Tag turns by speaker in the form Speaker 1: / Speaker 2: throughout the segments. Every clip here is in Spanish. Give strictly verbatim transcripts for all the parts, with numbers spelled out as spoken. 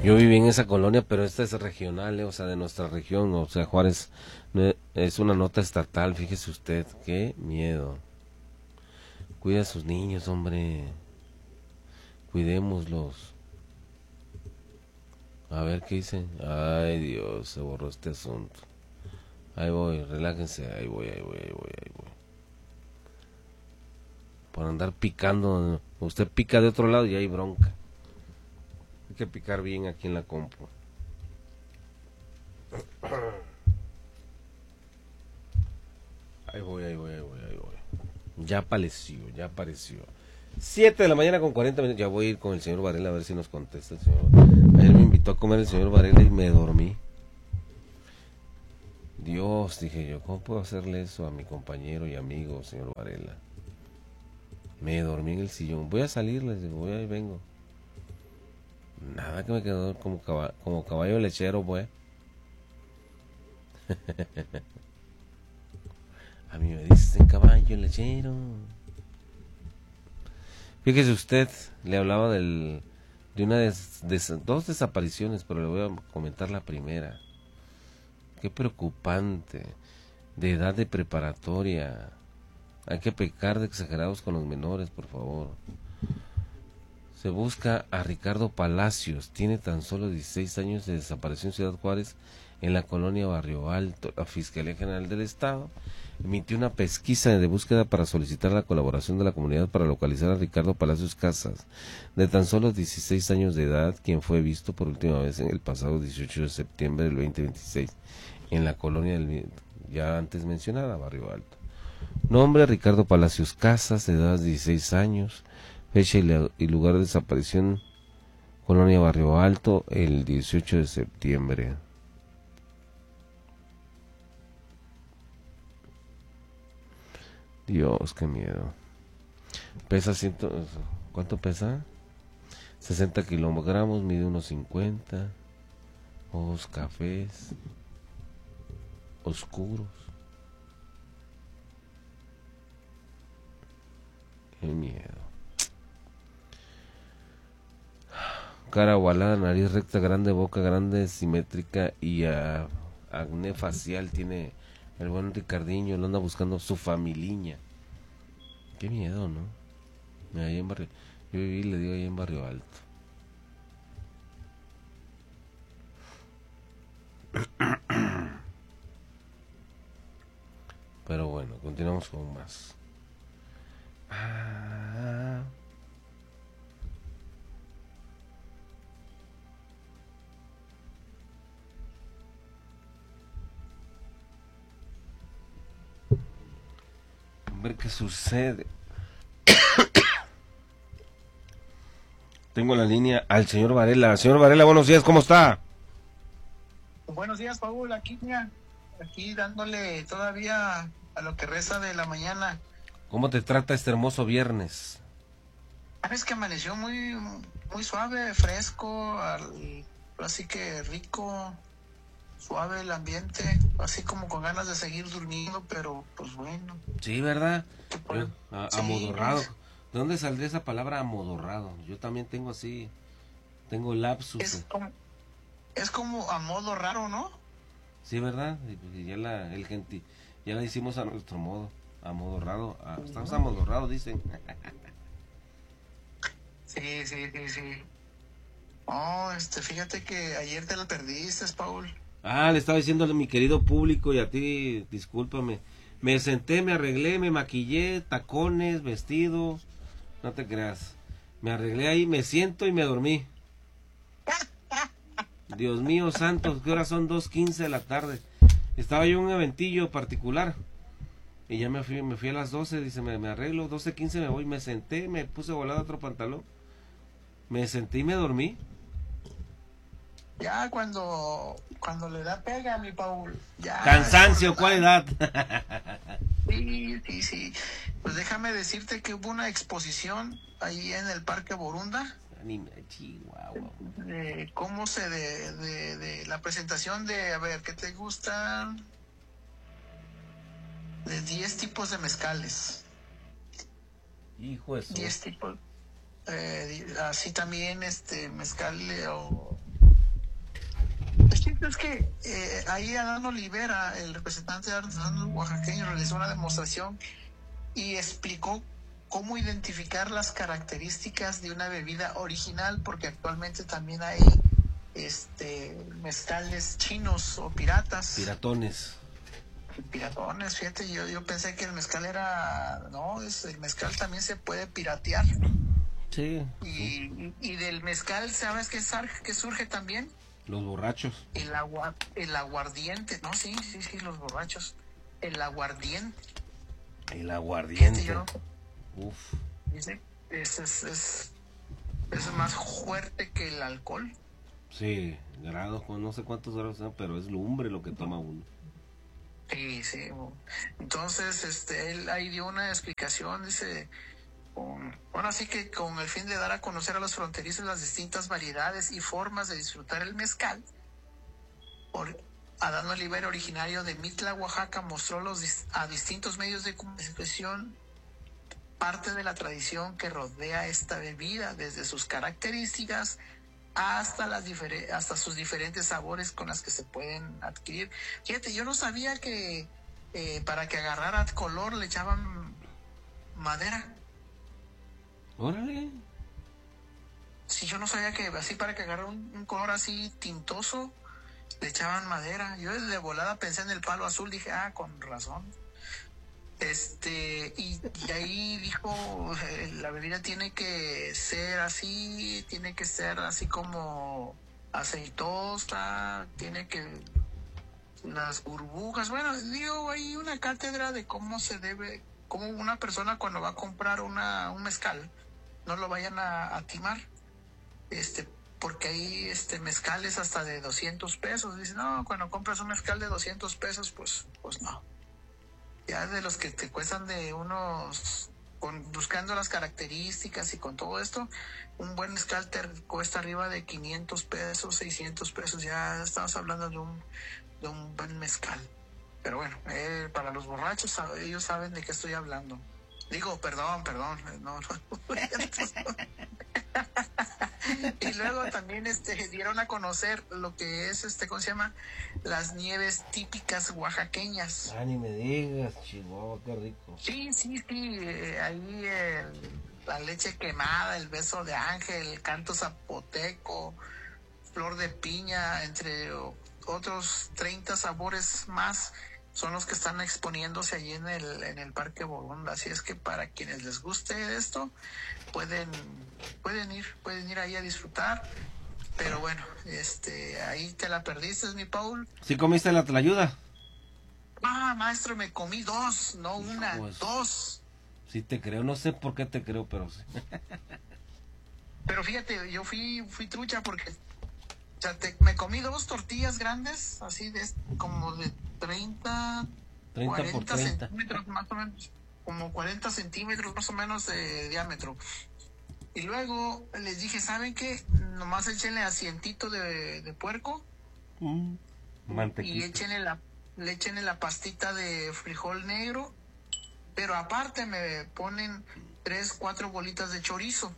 Speaker 1: Yo viví en esa colonia, pero esta es regional, eh, o sea, de nuestra región, o sea, Juárez no, es una nota estatal, fíjese usted, qué miedo. Cuida a sus niños, hombre, cuidémoslos. A ver qué dicen. Ay, Dios, se borró este asunto. Ahí voy, relájense, ahí voy, ahí voy, ahí voy, ahí voy. Por andar picando, usted pica de otro lado y hay bronca. Hay que picar bien aquí en la compu. Ahí voy, ahí voy, ahí voy, ahí voy. Ya apareció, ya apareció. siete de la mañana con cuarenta minutos. Ya voy a ir con el señor Varela a ver si nos contesta el señor. Ayer me invitó a comer el señor Varela y me dormí. Dios, dije yo, ¿cómo puedo hacerle eso a mi compañero y amigo, señor Varela? Me dormí en el sillón. Voy a salir, les digo, voy ahí vengo. Nada, que me quedó como caballo, como caballo lechero, pues. A mí me dicen caballo lechero. Fíjese usted, le hablaba del, de una des, des, dos desapariciones, pero le voy a comentar la primera. Qué preocupante, de edad de preparatoria. Hay que pecar de exagerados con los menores, por favor. Se busca a Ricardo Palacios, tiene tan solo dieciséis años de desaparición en Ciudad Juárez, en la colonia Barrio Alto. La Fiscalía General del Estado emitió una pesquisa de búsqueda para solicitar la colaboración de la comunidad para localizar a Ricardo Palacios Casas, de tan solo dieciséis años de edad, quien fue visto por última vez en el pasado dieciocho de septiembre del veinte veintiséis, en la colonia del, ya antes mencionada, Barrio Alto. Nombre: Ricardo Palacios Casas, de edad dieciséis años. Fecha y lugar de desaparición: colonia Barrio Alto, el dieciocho de septiembre. Dios, qué miedo. Pesa ciento, ¿cuánto pesa? sesenta kilogramos, mide unos cincuenta. Ojos cafés, oscuros. Qué miedo. Cara ovalada, nariz recta, grande, boca grande, simétrica y uh, acné facial. Tiene el buen Ricardiño, lo anda buscando su familiña. Qué miedo, ¿no? Ahí en barrio, yo viví, le digo, ahí en Barrio Alto. Pero bueno, continuamos con más. Ah... ver qué sucede. Tengo la línea al señor Varela. Señor Varela, buenos días, ¿cómo está?
Speaker 2: Buenos días, Paul, aquí, aquí dándole todavía a lo que resta de la mañana.
Speaker 1: ¿Cómo te trata este hermoso viernes?
Speaker 2: Sabes que amaneció muy muy suave, fresco, al, así que rico, suave el ambiente, así como con ganas de seguir durmiendo, pero pues bueno.
Speaker 1: Sí, ¿verdad?
Speaker 2: Pues,
Speaker 1: Yo, a,
Speaker 2: sí,
Speaker 1: amodorrado.
Speaker 2: pues,
Speaker 1: ¿De dónde saldría esa palabra amodorrado? Yo también tengo así, tengo lapsus.
Speaker 2: Es como, es como a modo raro, ¿no?
Speaker 1: Sí, ¿verdad? Y, y ya la el genti, ya la hicimos a nuestro modo, amodorrado. A, estamos amodorrados, dicen.
Speaker 2: Sí, sí, sí, sí. Oh, este, fíjate que ayer te lo perdiste, Paul.
Speaker 1: Ah, le estaba diciendo a mi querido público y a ti, discúlpame. Me senté, me arreglé, me maquillé, tacones, vestido. No te creas. Me arreglé ahí, me siento y me dormí. Dios mío santo, ¿qué horas son? dos quince de la tarde. Estaba yo en un eventillo particular. Y ya me fui, me fui a las doce, dice, me, me arreglo, doce quince me voy, me senté, me puse volado otro pantalón. Me senté y me dormí.
Speaker 2: Ya cuando cuando le da pega, mi Paul. Ya,
Speaker 1: Cansancio, ¿cuál edad?
Speaker 2: Sí, sí, sí. Pues déjame decirte que hubo una exposición ahí en el Parque Borunda.
Speaker 1: Chihuahua.
Speaker 2: De cómo se de, de, de la presentación de, a ver, ¿qué te gustan? De diez tipos de mezcales.
Speaker 1: Hijo de su...
Speaker 2: diez tipos. Eh, así también, este, mezcal o Es que eh, ahí Adán Olivera, el representante artesanal oaxaqueño, realizó una demostración y explicó cómo identificar las características de una bebida original, porque actualmente también hay este mezcales chinos o piratas.
Speaker 1: Piratones.
Speaker 2: Piratones, fíjate, yo, yo pensé que el mezcal era... No, es, el mezcal también se puede piratear.
Speaker 1: Sí.
Speaker 2: Y,
Speaker 1: sí.
Speaker 2: y, y del mezcal, ¿sabes qué, qué surge también?
Speaker 1: Los borrachos.
Speaker 2: El, agua, el aguardiente. No, sí, sí, sí, los borrachos. El aguardiente.
Speaker 1: El aguardiente.
Speaker 2: Fíjate, yo,
Speaker 1: Uf.
Speaker 2: dice, es, es, es, es más fuerte que el alcohol.
Speaker 1: Sí, grados, no sé cuántos grados son, pero es lumbre lo que toma uno.
Speaker 2: Sí, sí. Entonces, este, él ahí dio una explicación, dice, con, bueno, así que con el fin de dar a conocer a los fronterizos las distintas variedades y formas de disfrutar el mezcal, por, Adán Olivera, originario de Mitla, Oaxaca, mostró los, a distintos medios de comunicación parte de la tradición que rodea esta bebida, desde sus características hasta las difere- hasta sus diferentes sabores con las que se pueden adquirir. Fíjate, yo no sabía que eh, para que agarrara color le echaban madera.
Speaker 1: Órale.
Speaker 2: Sí, yo no sabía que así para que agarrara un, un color así tintoso le echaban madera. Yo de volada pensé en el palo azul, dije, ah, con razón. Este, y, y ahí dijo, eh, la bebida tiene que ser así, tiene que ser así como aceitosa, tiene que, las burbujas, bueno, digo, hay una cátedra de cómo se debe, cómo una persona cuando va a comprar una, un mezcal, no lo vayan a, a timar, este, porque hay este mezcales hasta de doscientos pesos, dicen, no, cuando compras un mezcal de doscientos pesos, pues, pues no. Ya de los que te cuestan de unos, con, buscando las características y con todo esto, un buen mezcal te cuesta arriba de quinientos pesos, seiscientos pesos, ya estamos hablando de un, de un buen mezcal. Pero bueno, eh, para los borrachos, ellos saben de qué estoy hablando. Digo, perdón, perdón, no, no. Y luego también este dieron a conocer lo que es este, ¿cómo se llama? Las nieves típicas oaxaqueñas.
Speaker 1: Ah, ni me digas, Chihuahua, qué rico.
Speaker 2: Sí, sí, sí, eh, ahí el, la leche quemada, el beso de ángel, el canto zapoteco, flor de piña, entre otros treinta sabores más, son los que están exponiéndose allí en el, en el Parque Borunda. Así es que para quienes les guste esto, pueden, pueden ir, pueden ir ahí a disfrutar. Pero bueno, este, ahí te la perdiste, mi Paul.
Speaker 1: ¿Sí comiste la tlayuda?
Speaker 2: Ah, maestro, me comí dos, no una,
Speaker 1: Pues,
Speaker 2: dos.
Speaker 1: Sí te creo, no sé por qué te creo, pero sí.
Speaker 2: Pero fíjate, yo fui, fui trucha porque, o sea, te, me comí dos tortillas grandes, así de como de treinta,
Speaker 1: treinta por
Speaker 2: cuarenta
Speaker 1: treinta.
Speaker 2: centímetros más o menos, como cuarenta centímetros más o menos de diámetro. Y luego les dije, ¿saben qué? Nomás échenle asientito de, de puerco
Speaker 1: Mm,
Speaker 2: y
Speaker 1: mantequilla.
Speaker 2: échenle la, le échenle la pastita de frijol negro, pero aparte me ponen tres, cuatro bolitas de chorizo.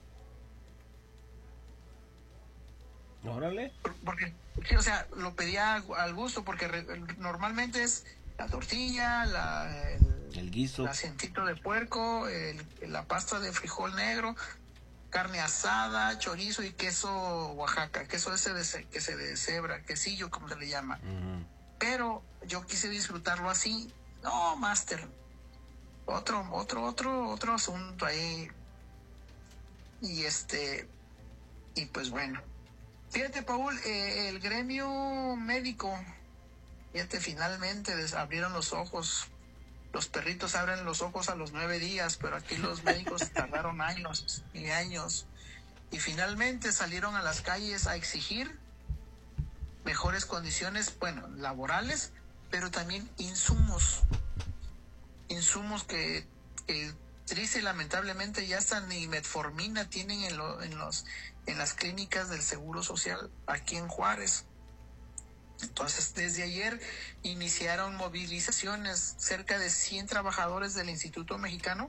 Speaker 1: Órale.
Speaker 2: Porque, sí, o sea, lo pedía al gusto, porque re, normalmente es la tortilla, la, el,
Speaker 1: El guiso.
Speaker 2: el asientito de puerco, el, la pasta de frijol negro, carne asada, chorizo y queso Oaxaca, queso ese de, que se de cebra, quesillo, como se le llama.
Speaker 1: Uh-huh.
Speaker 2: Pero yo quise disfrutarlo así. No, máster. Otro, otro, otro, otro asunto ahí. Y este, y pues bueno. Fíjate, Paul, eh, el gremio médico, fíjate, finalmente les abrieron los ojos. Los perritos abren los ojos a los nueve días, pero aquí los médicos tardaron años y años. Y finalmente salieron a las calles a exigir mejores condiciones, bueno, laborales, pero también insumos. Insumos que, que triste y lamentablemente ya hasta ni metformina tienen en, lo, en, los, en las clínicas del Seguro Social aquí en Juárez. Entonces, desde ayer iniciaron movilizaciones. Cerca de cien trabajadores del Instituto Mexicano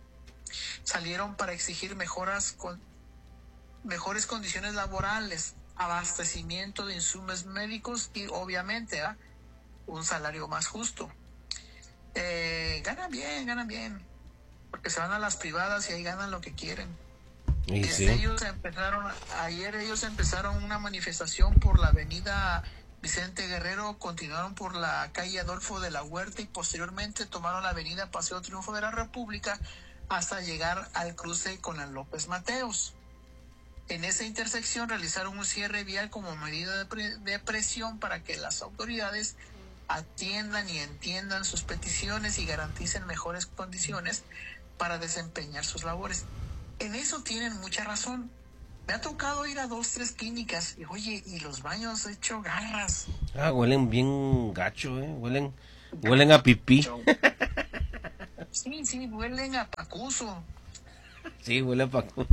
Speaker 2: salieron para exigir mejoras con, mejores condiciones laborales, abastecimiento de insumos médicos y obviamente ¿eh? un salario más justo. Eh, ganan bien, ganan bien, porque se van a las privadas y ahí ganan lo que quieren.
Speaker 1: Y
Speaker 2: Desde
Speaker 1: sí.
Speaker 2: ellos empezaron, ayer ellos empezaron una manifestación por la avenida Vicente Guerrero, continuaron por la calle Adolfo de la Huerta y posteriormente tomaron la avenida Paseo Triunfo de la República hasta llegar al cruce con la López Mateos. En esa intersección realizaron un cierre vial como medida de, pre- de presión para que las autoridades atiendan y entiendan sus peticiones y garanticen mejores condiciones para desempeñar sus labores. En eso tienen mucha razón. Me ha tocado ir a dos, tres clínicas y oye, y los baños hecho garras.
Speaker 1: Ah, huelen bien gacho, ¿eh? Huelen, huelen a pipí.
Speaker 2: Sí, sí, huelen a pacuso.
Speaker 1: Sí, huele a pacu.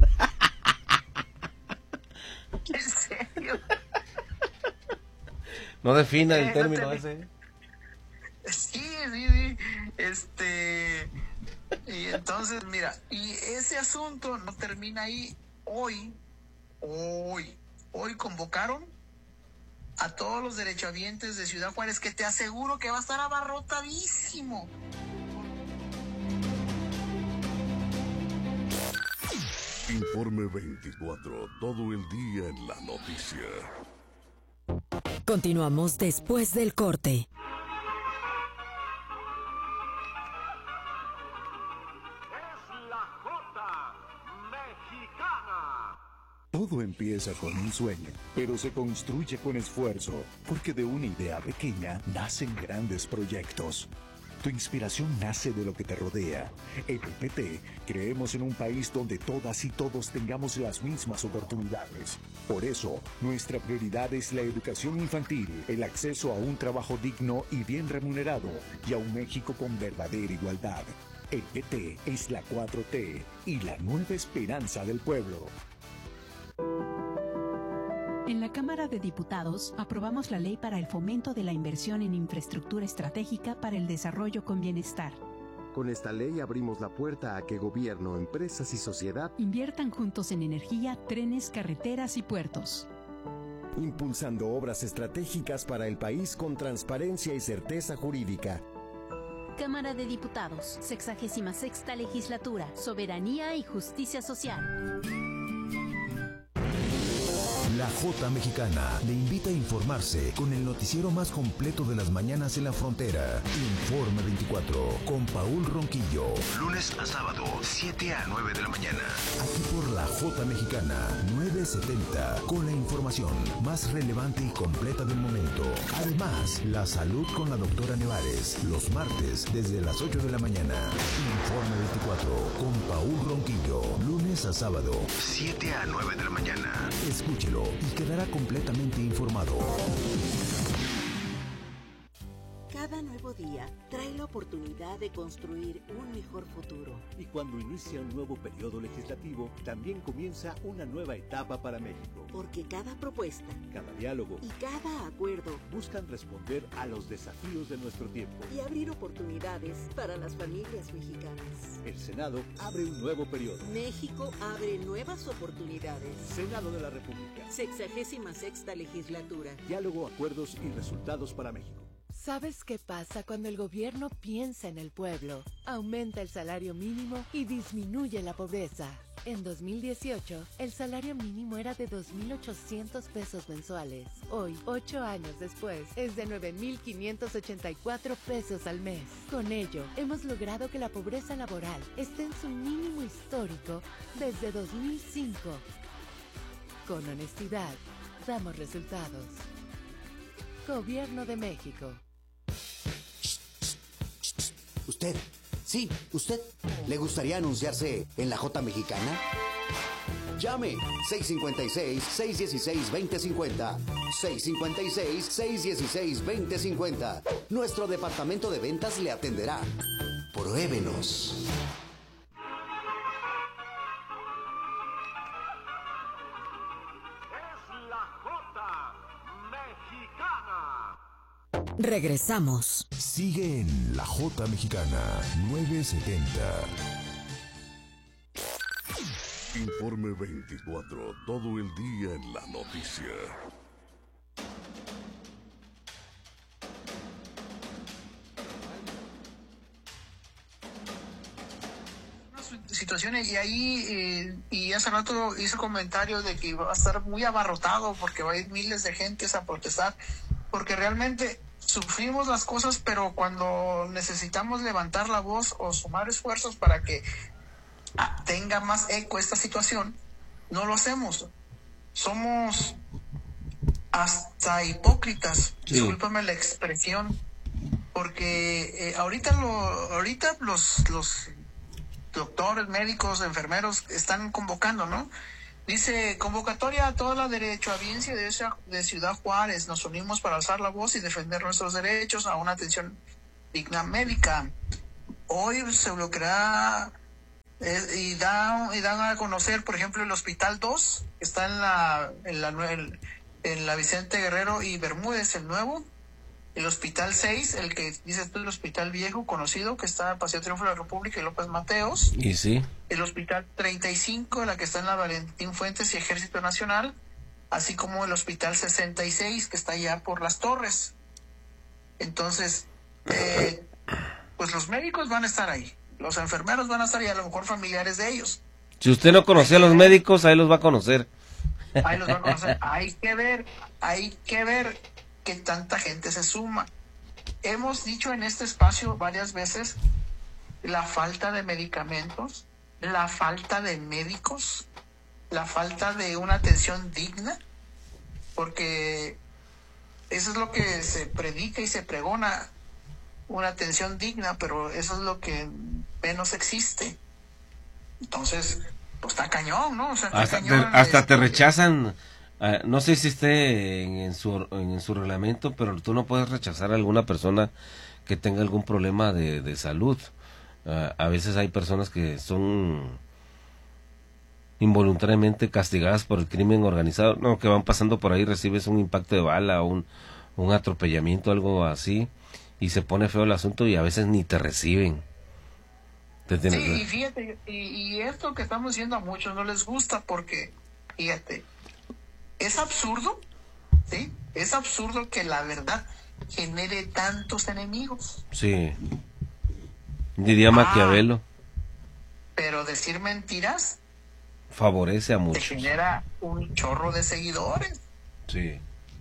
Speaker 2: En serio.
Speaker 1: No defina el
Speaker 2: Eh, no
Speaker 1: término
Speaker 2: te-
Speaker 1: ese.
Speaker 2: Sí, sí, sí. Este. Y entonces, mira, y ese asunto no termina ahí. Hoy, hoy, hoy convocaron a todos los derechohabientes de Ciudad Juárez, que te aseguro que va a estar abarrotadísimo.
Speaker 3: Informe veinticuatro, todo el día en la noticia.
Speaker 4: Continuamos después del corte.
Speaker 5: Todo empieza con un sueño, pero se construye con esfuerzo, porque de una idea pequeña nacen grandes proyectos. Tu inspiración nace de lo que te rodea. En el P T creemos en un país donde todas y todos tengamos las mismas oportunidades. Por eso, nuestra prioridad es la educación infantil, el acceso a un trabajo digno y bien remunerado, y a un México con verdadera igualdad. El P T es la cuatro T y la nueva esperanza del pueblo.
Speaker 6: En la Cámara de Diputados aprobamos la ley para el fomento de la inversión en infraestructura estratégica para el desarrollo con bienestar.
Speaker 7: Con esta ley abrimos la puerta a que gobierno, empresas y sociedad
Speaker 6: Inviertan juntos en energía, trenes, carreteras y puertos.
Speaker 8: impulsando obras estratégicas para el país con transparencia y certeza jurídica.
Speaker 9: Cámara de Diputados, sexagésima sexta legislatura, soberanía y justicia social.
Speaker 10: La Jota Mexicana le invita a informarse con el noticiero más completo de las mañanas en la frontera. Informe veinticuatro con Paul Ronquillo. Lunes a sábado, siete a nueve de la mañana. Aquí por la Jota Mexicana, nueve setenta, con la información más relevante y completa del momento. Además, la salud con la doctora Nevares, los martes desde las ocho de la mañana. Informe veinticuatro con Paul Ronquillo, lunes a sábado, siete a nueve de la mañana. Escúchelo y quedará completamente informado.
Speaker 11: Cada nuevo día trae la oportunidad de construir un mejor futuro.
Speaker 12: Y cuando inicia un nuevo periodo legislativo, también comienza una nueva etapa para México.
Speaker 11: Porque cada propuesta,
Speaker 12: cada diálogo
Speaker 11: y cada acuerdo
Speaker 12: buscan responder a los desafíos de nuestro tiempo
Speaker 11: y abrir oportunidades para las familias mexicanas.
Speaker 12: El Senado abre un nuevo periodo.
Speaker 11: México abre nuevas oportunidades.
Speaker 12: Senado de la República.
Speaker 11: Sexagésima sexta legislatura.
Speaker 12: Diálogo, acuerdos y resultados para México.
Speaker 13: ¿Sabes qué pasa cuando el gobierno piensa en el pueblo? Aumenta el salario mínimo y disminuye la pobreza. En dos mil dieciocho, el salario mínimo era de dos mil ochocientos pesos mensuales. Hoy, ocho años después, es de nueve mil quinientos ochenta y cuatro pesos al mes. Con ello, hemos logrado que la pobreza laboral esté en su mínimo histórico desde dos mil cinco. Con honestidad, damos resultados. Gobierno de México.
Speaker 14: ¿Usted? Sí, ¿usted? ¿Le gustaría anunciarse en la Jota Mexicana? Llame seis cinco seis, seis uno seis, dos cero cinco cero. seis cinco seis, seis uno seis, dos cero cinco cero. Nuestro departamento de ventas le atenderá. Pruébenos.
Speaker 4: Regresamos.
Speaker 10: Sigue en La Jota Mexicana, nueve setenta.
Speaker 3: Informe veinticuatro, todo el día en la noticia.
Speaker 2: Situaciones y ahí eh, y hace rato hice comentarios de que va a estar muy abarrotado porque va a ir miles de gentes a protestar, porque realmente sufrimos las cosas, pero cuando necesitamos levantar la voz o sumar esfuerzos para que ah, tenga más eco esta situación, no lo hacemos. Somos hasta hipócritas, sí. Discúlpame la expresión, porque eh, ahorita lo ahorita los los doctores, médicos, enfermeros están convocando, ¿no? Dice, convocatoria a toda la derechohabiencia de, de Ciudad Juárez. Nos unimos para alzar la voz y defender nuestros derechos a una atención digna médica. Hoy se bloqueará eh, y, da, y dan a conocer, por ejemplo, el Hospital dos, que está en la, en la, en, en la Vicente Guerrero y Bermúdez, el nuevo. El Hospital seis, el que dice tú, el Hospital Viejo, conocido, que está en Paseo Triunfo de la República y López Mateos.
Speaker 1: Y sí.
Speaker 2: El Hospital treinta y cinco, la que está en la Valentín Fuentes y Ejército Nacional, así como el Hospital sesenta y seis, que está allá por Las Torres. Entonces, eh, pues los médicos van a estar ahí, los enfermeros van a estar ahí, a lo mejor familiares de ellos.
Speaker 1: Si usted no conocía a los médicos, ahí los va a conocer.
Speaker 2: Ahí los va a conocer. Hay que ver, hay que ver que tanta gente se suma. Hemos dicho en este espacio varias veces la falta de medicamentos, la falta de médicos, la falta de una atención digna, porque eso es lo que se predica y se pregona, una atención digna, pero eso es lo que menos existe. Entonces, pues está cañón, ¿no? O sea, está
Speaker 1: hasta
Speaker 2: cañón,
Speaker 1: te, hasta
Speaker 2: es,
Speaker 1: te rechazan. Uh, no sé si esté en, en, su, en su reglamento, pero tú no puedes rechazar a alguna persona que tenga algún problema de, de salud. Uh, a veces hay personas que son involuntariamente castigadas por el crimen organizado, no, que van pasando por ahí, recibes un impacto de bala, un, un atropellamiento, algo así, y se pone feo el asunto y a veces ni te reciben. Te
Speaker 2: sí, que... y fíjate, y, y esto que estamos diciendo a muchos no les gusta porque, fíjate, es absurdo, ¿sí? Es absurdo que la verdad genere tantos enemigos.
Speaker 1: Sí. Diría ah, Maquiavelo.
Speaker 2: Pero decir mentiras
Speaker 1: favorece a muchos.
Speaker 2: Te genera un chorro de seguidores.
Speaker 1: Sí.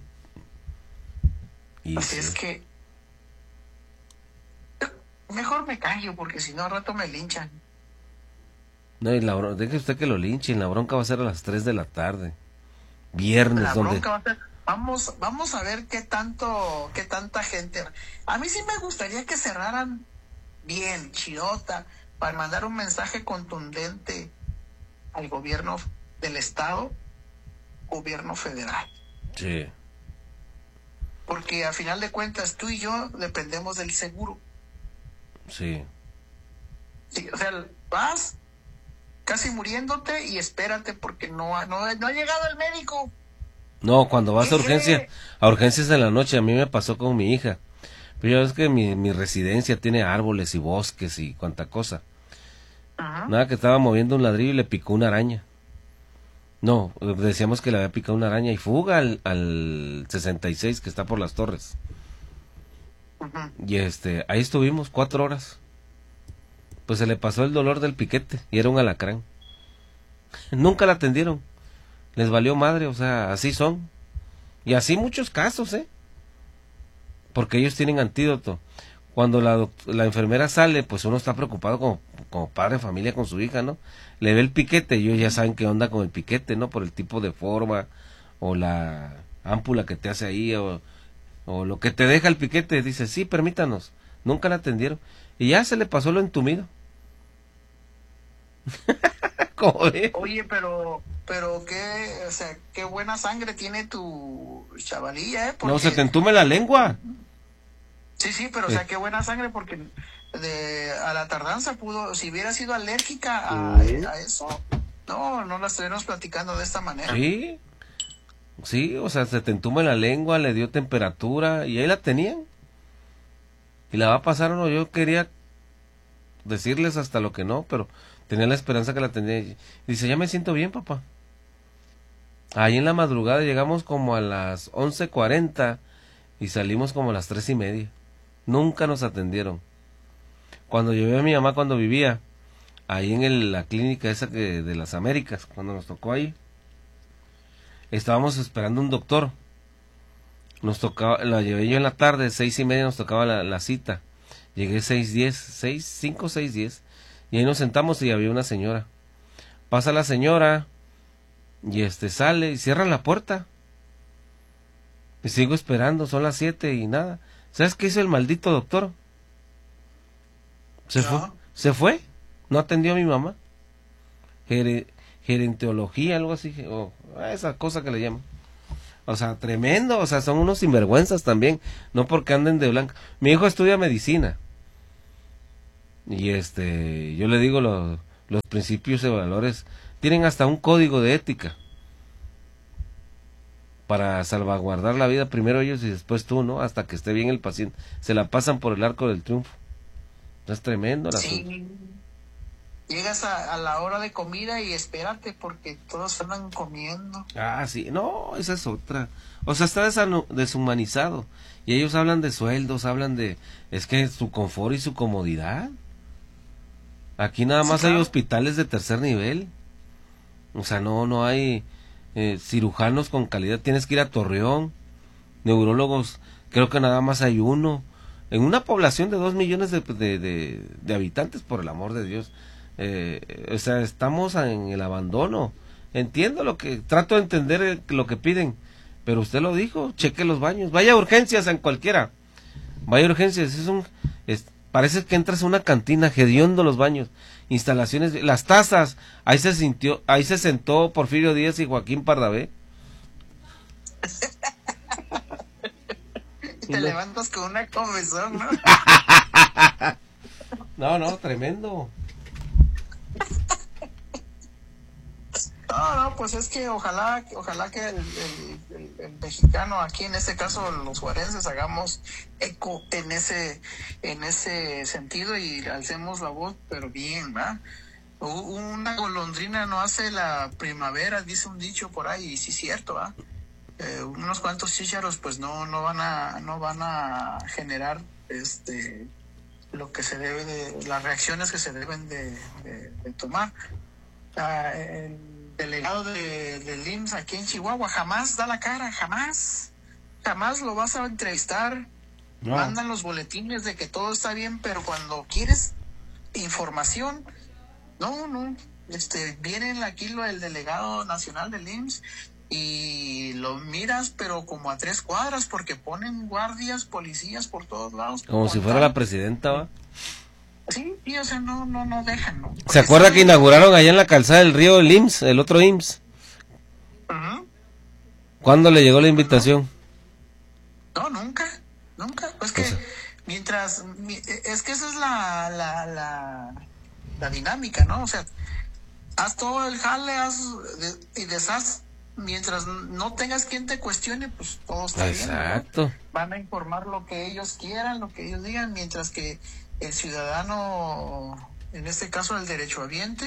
Speaker 2: Y Así sí. es que mejor me callo porque si no al rato me linchan.
Speaker 1: No, y la bronca, deje usted que lo linchen, la bronca va a ser a las tres de la tarde. Viernes,
Speaker 2: la
Speaker 1: donde
Speaker 2: bronca va a ser, vamos vamos a ver qué tanto qué tanta gente. A mí sí me gustaría que cerraran bien, chidota, para mandar un mensaje contundente al gobierno del estado, gobierno federal.
Speaker 1: Sí.
Speaker 2: Porque a final de cuentas tú y yo dependemos del seguro.
Speaker 1: Sí.
Speaker 2: Sí, o sea, vas casi muriéndote y espérate porque no ha, no, no ha llegado el médico.
Speaker 1: No, cuando vas a urgencia, a urgencias de la noche, a mí me pasó con mi hija. Pero es que mi, mi residencia tiene árboles y bosques y cuanta cosa. Ajá. Nada, que estaba moviendo un ladrillo y le picó una araña. No, decíamos que le había picado una araña y fuga al, al sesenta y seis que está por Las Torres. Ajá. Y este, ahí estuvimos cuatro horas. Pues se le pasó el dolor del piquete y era un alacrán. Nunca la atendieron. Les valió madre, o sea, así son. Y así muchos casos, ¿eh? Porque ellos tienen antídoto. Cuando la, la enfermera sale, pues uno está preocupado como, como padre de familia con su hija, ¿no? Le ve el piquete y ellos ya saben qué onda con el piquete, ¿no? Por el tipo de forma o la ámpula que te hace ahí o, o lo que te deja el piquete. Dice, sí, permítanos. Nunca la atendieron. Y ya se le pasó lo entumido.
Speaker 2: Oye, pero pero qué, o sea, qué buena sangre tiene tu chavalilla, ¿eh? Porque...
Speaker 1: No, se te entume la lengua.
Speaker 2: Sí, sí, pero sí. O sea, qué buena sangre porque de a la tardanza pudo, si hubiera sido alérgica a, a eso, no, no la estuviéramos platicando de esta manera.
Speaker 1: Sí, sí, o sea, se te entume la lengua, le dio temperatura y ahí la tenían. Y la va a pasar o no, yo quería decirles hasta lo que no, pero tenía la esperanza que la tenía. Dice, ya me siento bien, papá. Ahí en la madrugada llegamos como a las once cuarenta y salimos como a las tres y media. Nunca nos atendieron. Cuando llevé a mi mamá cuando vivía, ahí en el, la clínica esa que de las Américas, cuando nos tocó ahí, estábamos esperando un doctor. Nos tocaba, la llevé yo en la tarde, seis y media nos tocaba la, la cita. Llegué seis diez, seis, cinco, seis diez, y ahí nos sentamos y había una señora. Pasa la señora y este sale y cierra la puerta. Y sigo esperando, son las siete y nada. ¿Sabes qué hizo el maldito doctor? Se no. fue, se fue, no atendió a mi mamá. Ger, gerontología, algo así, o esa cosa que le llaman. O sea, tremendo, o sea, son unos sinvergüenzas también, no porque anden de blanco. Mi hijo estudia medicina. Y este, yo le digo, los, los principios y valores tienen hasta un código de ética para salvaguardar la vida, primero ellos y después tú, ¿no? Hasta que esté bien el paciente. Se la pasan por el arco del triunfo. Es tremendo el
Speaker 2: sí.
Speaker 1: asunto.
Speaker 2: Llegas a, a la hora de comida y espérate porque todos andan comiendo.
Speaker 1: Ah, sí, no, esa es otra. O sea, está desanu- deshumanizado. Y ellos hablan de sueldos, hablan de... Es que su confort y su comodidad. Aquí nada más sí, claro. Hay hospitales de tercer nivel. O sea, no, no hay eh, cirujanos con calidad. Tienes que ir a Torreón. Neurólogos, creo que nada más hay uno. En una población de dos millones de, de, de, de habitantes, por el amor de Dios. Eh, o sea, estamos en el abandono. Entiendo lo que, trato de entender lo que piden, pero usted lo dijo, cheque los baños, vaya a urgencias en cualquiera, vaya a urgencias, es un, es, parece que entras a una cantina, hediondo los baños, instalaciones, las tazas, ahí se sintió, ahí se sentó Porfirio Díaz y Joaquín Pardavé.
Speaker 2: Te no. levantas con una comezón, ¿no?
Speaker 1: No, no, tremendo.
Speaker 2: No, no, pues es que ojalá, ojalá que el, el, el, el mexicano, aquí en este caso los juarenses, hagamos eco en ese, en ese sentido y alcemos la voz, pero bien, ¿verdad? Una golondrina no hace la primavera, dice un dicho por ahí, y sí es cierto, ¿verdad? Eh, unos cuantos chícharos, pues no, no van a, no van a generar, este, lo que se debe de, las reacciones que se deben de, de, de tomar. Ah, el delegado de, del I M S S aquí en Chihuahua jamás da la cara, jamás, jamás lo vas a entrevistar. No. Mandan los boletines de que todo está bien, pero cuando quieres información, no, no, este, viene aquí lo del delegado nacional del I M S S y lo miras, pero como a tres cuadras, porque ponen guardias, policías por todos lados.
Speaker 1: Como si fuera la presidenta, ¿va?
Speaker 2: Sí, sí, o sea, no, no, no dejan, ¿no?
Speaker 1: ¿Se acuerda saben... que inauguraron allá en la calzada del río el I M S S, el otro I M S S?
Speaker 2: Uh-huh.
Speaker 1: ¿Cuándo le llegó la invitación?
Speaker 2: No, nunca, nunca. Pues que o sea... mientras, es que esa es la, la, la, la dinámica, ¿no? O sea, haz todo el jale, haz y deshaz. Mientras no tengas quien te cuestione, pues todo está bien.
Speaker 1: Exacto.
Speaker 2: ¿no? Van a informar lo que ellos quieran, lo que ellos digan, mientras que el ciudadano, en este caso el derechohabiente,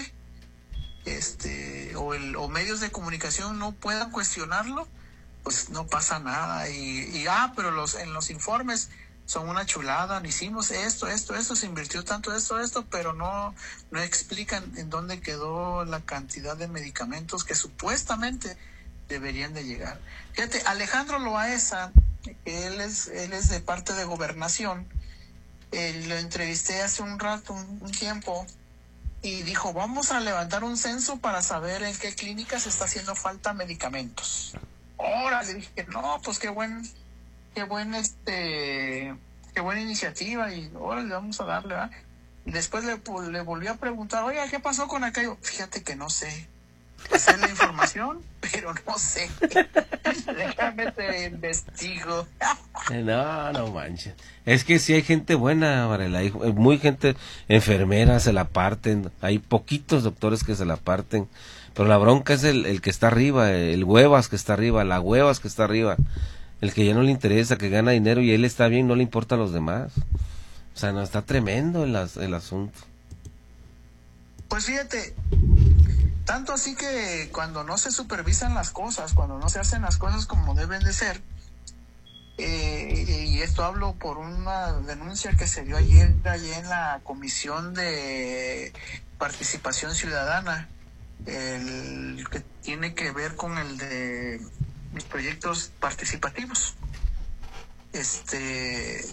Speaker 2: este, o el, o medios de comunicación no puedan cuestionarlo, pues no pasa nada. Y, y ah, pero los, en los informes son una chulada, hicimos esto, esto, esto, se invirtió tanto esto, esto, pero no, no explican en dónde quedó la cantidad de medicamentos que supuestamente deberían de llegar. Fíjate, Alejandro Loaesa, que él es, él es de parte de Gobernación, eh, lo entrevisté hace un rato, un, un tiempo, y dijo, vamos a levantar un censo para saber en qué clínicas está haciendo falta medicamentos. Ahora le dije, no, pues qué buen, qué buen este, qué buena iniciativa, y ahora le vamos a darle, ¿verdad? Y después le, le volví a preguntar, oiga, ¿qué pasó con aquello? Fíjate que no sé. Hacer la información, pero no sé. Déjame te investigo.
Speaker 1: No, no manches. Es que sí hay gente buena, Varela, hay muy gente, enfermeras se la parten, hay poquitos doctores que se la parten, pero la bronca es el, el que está arriba, el huevas que está arriba, la huevas que está arriba, el que ya no le interesa, que gana dinero y él está bien, no le importa a los demás. O sea, no, está tremendo el, el asunto.
Speaker 2: Pues fíjate, tanto así que cuando no se supervisan las cosas, cuando no se hacen las cosas como deben de ser, eh, y esto hablo por una denuncia que se dio ayer, ayer en la Comisión de Participación Ciudadana, el que tiene que ver con el de los proyectos participativos. Este,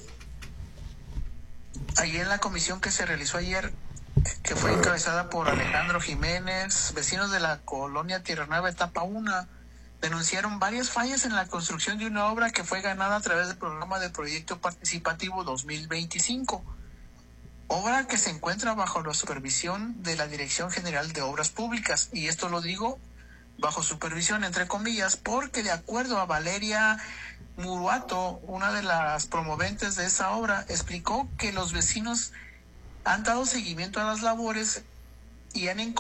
Speaker 2: ahí en la comisión que se realizó ayer, que fue encabezada por Alejandro Jiménez, vecinos de la colonia Tierra Nueva, etapa uno, denunciaron varias fallas en la construcción de una obra que fue ganada a través del programa de proyecto participativo dos mil veinticinco, obra que se encuentra bajo la supervisión de la Dirección General de Obras Públicas, y esto lo digo bajo supervisión entre comillas, porque de acuerdo a Valeria Muruato, una de las promoventes de esa obra, explicó que los vecinos han dado seguimiento a las labores y han encontrado